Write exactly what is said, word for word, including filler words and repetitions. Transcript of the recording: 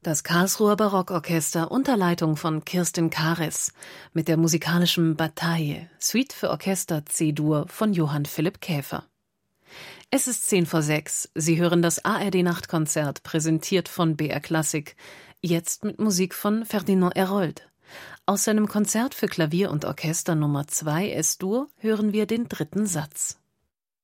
Das Karlsruher Barockorchester unter Leitung von Kirsten Kares mit der musikalischen Bataille, Suite für Orchester C-Dur von Johann Philipp Käfer. Es ist zehn vor sechs. Sie hören das A R D-Nachtkonzert, präsentiert von B R Klassik, jetzt mit Musik von Ferdinand Hérold. Aus seinem Konzert für Klavier und Orchester Nummer zwei S-Dur hören wir den dritten Satz.